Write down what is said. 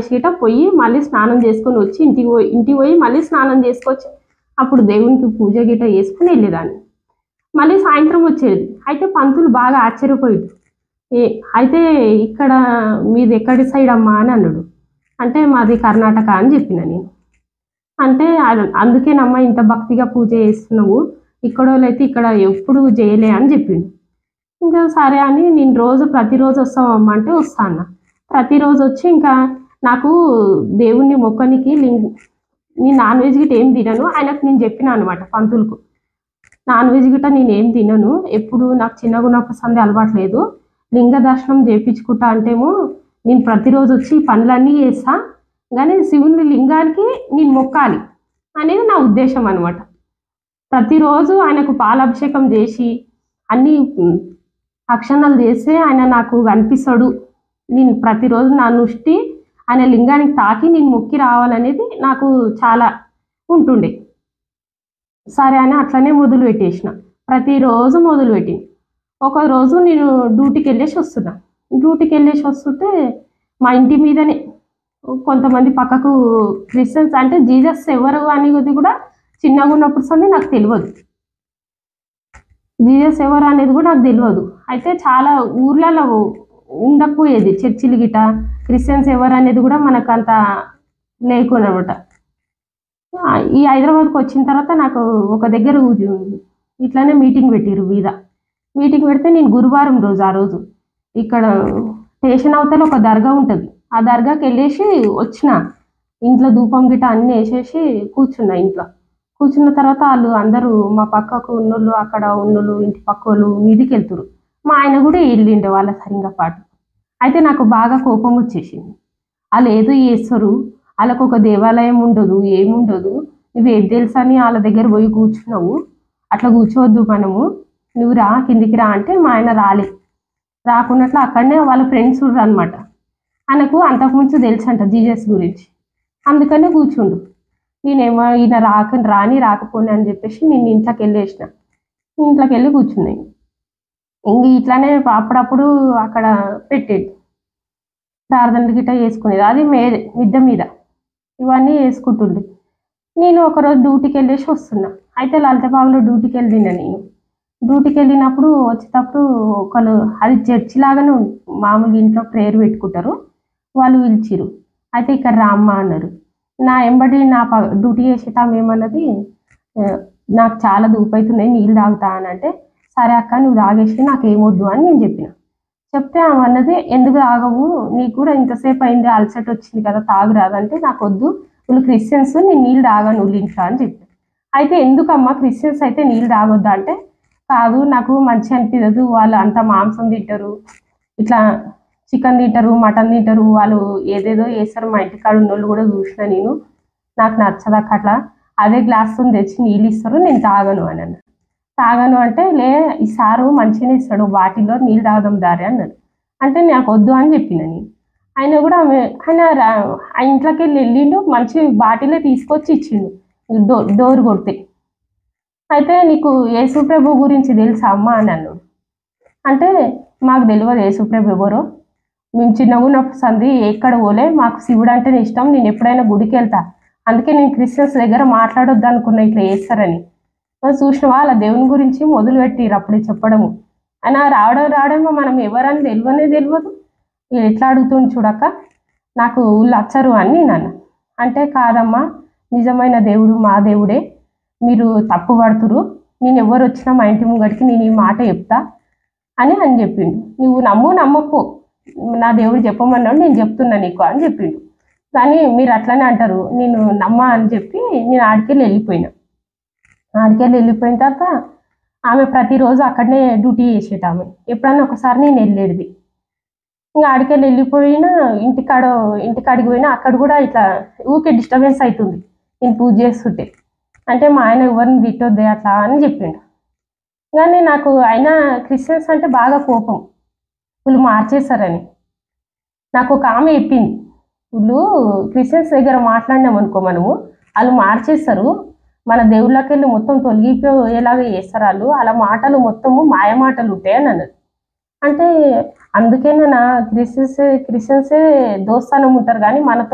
గిట పోయి మళ్ళీ స్నానం చేసుకొని వచ్చి ఇంటికి పోయి మళ్ళీ స్నానం చేసుకొచ్చి అప్పుడు దేవునికి పూజ గిట చేసుకుని వెళ్ళేదాన్ని. మళ్ళీ సాయంత్రం వచ్చేది. అయితే పంతులు బాగా ఆశ్చర్యపోయాడు. అయితే ఇక్కడ మీది ఎక్కడి సైడ్ అమ్మా అని అన్నాడు. అంటే మాది కర్ణాటక అని చెప్పిన నేను. అంటే అందుకేనమ్మా ఇంత భక్తిగా పూజ చేస్తున్నావు, ఇక్కడ వాళ్ళైతే ఇక్కడ ఎప్పుడు చేయలే అని చెప్పిండు. ఇంకా సరే అని నేను ప్రతిరోజు వస్తావమ్మా అంటే వస్తా అన్న. ప్రతిరోజు వచ్చి ఇంకా నాకు దేవుణ్ణి మొక్కనికి నేను నాన్ వెజ్ గిట్ట ఏం తినను. ఆయనకు నేను చెప్పిన అనమాట పంతులకు, నాన్ వెజ్ గిట్ట నేను ఏం తినను, ఎప్పుడు నాకు చిన్నగా ఉన్నప్పుడు సందే అలవాట్లేదు, లింగ దర్శనం చేయించుకుంటా అంటేమో నేను ప్రతిరోజు వచ్చి పనులన్నీ చేస్తా, కానీ శివుని లింగానికి నేను మొక్కాలి అనేది నా ఉద్దేశం అనమాట. ప్రతిరోజు ఆయనకు పాలాభిషేకం చేసి అన్ని అక్షణాలు చేస్తే ఆయన నాకు కనిపిస్తాడు, నేను ప్రతిరోజు నా నుష్టి ఆయన లింగానికి తాకి నేను మొక్కి రావాలనేది నాకు చాలా ఉంటుండే. సరే అని అట్లనే మొదలుపెట్టేసిన. ప్రతిరోజు మొదలుపెట్టింది. ఒకరోజు నేను డ్యూటీకి వెళ్ళేసి వస్తుంటే మా ఇంటి మీదనే కొంతమంది పక్కకు క్రిస్టియన్స్, అంటే జీసస్ ఎవరు అనేది కూడా చిన్నగా ఉన్నప్పుడు సంది నాకు తెలియదు, జీసస్ ఎవరు అనేది కూడా నాకు తెలియదు. అయితే చాలా ఊర్లలో ఉండకపోయేది చర్చిలు గిట, క్రిస్టియన్స్ ఎవరు అనేది కూడా మనకు అంత లేకునమాట. ఈ హైదరాబాద్కి వచ్చిన తర్వాత నాకు ఒక దగ్గర ఇట్లానే మీటింగ్ పెట్టిరు మీద. మీటింగ్ పెడితే నేను గురువారం రోజు ఆ రోజు ఇక్కడ స్టేషన్ అవతల ఒక దర్గా ఉంటుంది, ఆ దర్గాకి వెళ్ళేసి వచ్చిన. ఇంట్లో ధూపం గిట అన్నీ వేసేసి కూర్చున్నా. ఇంట్లో కూర్చున్న తర్వాత వాళ్ళు అందరూ మా పక్కకు ఉన్నోళ్ళు, అక్కడ ఉన్నోళ్ళు, ఇంటి పక్క వాళ్ళు మీదికి వెళ్తురు. మా ఆయన కూడా వెళ్ళిండే వాళ్ళ సరిగా పాటు. అయితే నాకు బాగా కోపం వచ్చేసింది. వాళ్ళు ఏదో చేస్తారు, వాళ్ళకు ఒక దేవాలయం ఉండదు, ఏముండదు, నువ్వు ఏది తెలుసా అని వాళ్ళ దగ్గర పోయి కూర్చున్నావు, అట్లా కూర్చోవద్దు, నువ్వు రా కిందికి రా అంటే మా ఆయన రాకున్నట్లు అక్కడనే వాళ్ళ ఫ్రెండ్స్ ఉండరు అనమాట. ఆయనకు అంతకుముందు తెలుసు అంట జీసస్ గురించి, అందుకనే కూర్చుండు. నేనేమో ఈయన రాకపోని అని చెప్పేసి నేను ఇంట్లోకి వెళ్ళి కూర్చున్నాయి. ఇంక ఇట్లానే అప్పుడప్పుడు అక్కడ పెట్టేది ప్రార్థనలు గిట్ట చేసుకునేది, అది మిద్దె మీద ఇవన్నీ వేసుకుంటుండే. నేను ఒకరోజు డ్యూటీకి వెళ్ళేసి వస్తున్నా. అయితే లలితబాబులో డ్యూటీకి వెళ్ళినప్పుడు వచ్చేటప్పుడు ఒకళ్ళు, అది చర్చి లాగానే మామూలుగా ఇంట్లో ప్రేయర్ పెట్టుకుంటారు, వాళ్ళు పిలిచిరు. అయితే ఇక్కడ రామ్మ అన్నారు. నా ఎంబడి నా డ్యూటీ చేసేటాం ఏమన్నది, నాకు చాలా దూపైతున్నాయి, నీళ్ళు తాగుతా అని అంటే, సరే అక్క నువ్వు తాగేసి నాకేమొద్దు అని నేను చెప్తే ఆమె అన్నది, ఎందుకు తాగవు, నీకు కూడా ఇంతసేపు అయింది, అలసట వచ్చింది కదా, తాగురాదంటే నాకు వద్దు, వీళ్ళు క్రిస్టియన్స్, నేను నీళ్ళు తాగాను వీళ్ళు ఇంట్లో అని చెప్పాను. అయితే ఎందుకమ్మా క్రిస్టియన్స్ అయితే నీళ్ళు తాగొద్దా అంటే, కాదు నాకు మంచి అనిపించదు, వాళ్ళు అంత మాంసం తింటారు, ఇట్లా చికెన్ తింటారు, మటన్ తింటారు, వాళ్ళు ఏదేదో చేస్తారు, మా ఇంటికాడ ఉన్నోళ్ళు కూడా చూసిన నేను, నాకు నచ్చదాక అట్లా అదే గ్లాస్తో తెచ్చి నీళ్ళు ఇస్తారు, నేను తాగను అని అన్నాను. తాగను అంటే, ఈ సారు మంచిగానే ఇస్తాడు, బాటిల్లో నీళ్ళు తాగదాం దారి అన్నాడు. అంటే నాకు వద్దు అని చెప్పిన నేను. ఆయన కూడా ఆ ఇంట్లోకి వెళ్ళిండు, మంచి బాటిలే తీసుకొచ్చి ఇచ్చిండు డోర్ కొడితే. అయితే నీకు యేసుప్రభు గురించి తెలుసా అమ్మ అని అన్నాడు. అంటే మాకు తెలియదు యేసుప్రభు ఎవరో, మేము చిన్నగా ఉన్నప్పుడు సంది ఎక్కడ పోలే, మాకు శివుడు అంటేనే ఇష్టం, నేను ఎప్పుడైనా గుడికి వెళ్తా, అందుకే నేను క్రిస్టియన్స్ దగ్గర మాట్లాడొద్దు అనుకున్నా ఇట్లా చేస్తారని. చూసిన వాళ్ళ దేవుని గురించి మొదలుపెట్టిరు అప్పుడే చెప్పడము. అయినా రావడమో మనం ఎవరని తెలియదు, ఎట్లా అడుగుతుంది చూడక, నాకు ఊళ్ళు వచ్చరు అని నన్ను అంటే, కాదమ్మా నిజమైన దేవుడు మా దేవుడే, మీరు తప్పు పడుతురు, నేను ఎవరు వచ్చినా మా ఇంటి ముంగడికి నేను ఈ మాట చెప్తా అని చెప్పిండు. నువ్వు నమ్మకు, నా దేవుడు చెప్పమన్నాడు, నేను చెప్తున్నా నీకు అని చెప్పిండు. కానీ మీరు అట్లనే అంటారు, నేను నమ్మా అని చెప్పి నేను ఆడికెళ్ళి వెళ్ళిపోయిన తర్వాత ఆమె ప్రతిరోజు అక్కడనే డ్యూటీ చేసేట ఆమె, ఎప్పుడన్నా ఒకసారి నేను వెళ్ళేది. ఇంకా ఆడికెళ్ళి వెళ్ళిపోయినా ఇంటికాడికి పోయినా అక్కడ కూడా ఇట్లా ఊకే డిస్టర్బెన్స్ అవుతుంది నేను పూజ చేస్తుంటే. అంటే మా ఆయన ఎవరిని తిట్టొద్దే అట్లా అని చెప్పిండు. కానీ నాకు అయినా క్రిస్టియన్స్ అంటే బాగా కోపం, వీళ్ళు మార్చేస్తారని. నాకు ఒక ఆమె చెప్పింది, వీళ్ళు క్రిస్టియన్స్ దగ్గర మాట్లాడినాం అనుకో మనము, వాళ్ళు మార్చేస్తారు, మన దేవుళ్ళకి వెళ్ళి మొత్తం తొలగిపోయేలాగా చేస్తారు వాళ్ళు, అలా మాటలు మొత్తము మాయ మాటలు ఉంటాయి అని అన్నది. అంటే అందుకేనా క్రిస్టియన్సే దోస్తానం ఉంటారు కానీ మనతో